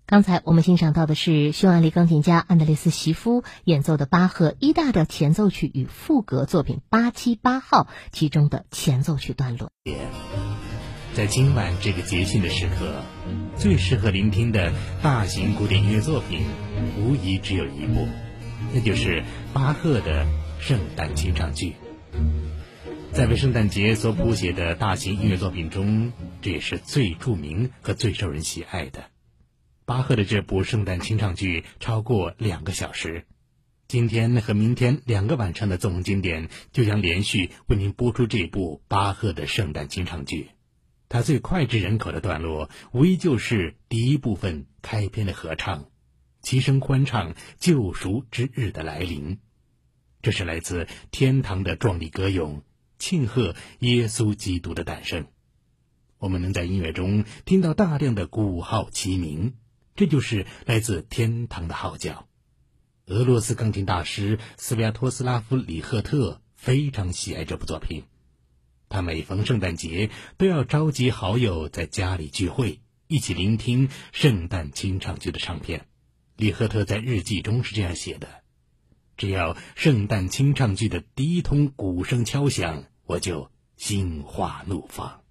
刚才我们欣赏到的是匈牙利钢琴家安德烈斯·席夫演奏的巴赫E大调前奏曲与赋格作品878号其中的前奏曲段落。 在今晚这个节庆的时刻，最适合聆听的大型古典音乐作品无疑只有一部，那就是巴赫的圣诞清唱剧。在为圣诞节所谱写的大型音乐作品中，这也是最著名和最受人喜爱的。巴赫的这部圣诞清唱剧超过2个小时，今天和明天2个晚上的纵横经典就将连续为您播出这部巴赫的圣诞清唱剧。它最脍炙人口的段落无疑就是第一部分开篇的合唱，齐声欢唱救赎之日的来临。这是来自天堂的壮丽歌咏，庆贺耶稣基督的诞生。我们能在音乐中听到大量的鼓号齐鸣，这就是来自天堂的号角。俄罗斯钢琴大师斯维亚托斯拉夫·里赫特非常喜爱这部作品，他每逢圣诞节都要召集好友在家里聚会，一起聆听圣诞清唱剧的唱片。里赫特在日记中是这样写的：只要圣诞清唱剧的第一通鼓声敲响，我就心花怒放。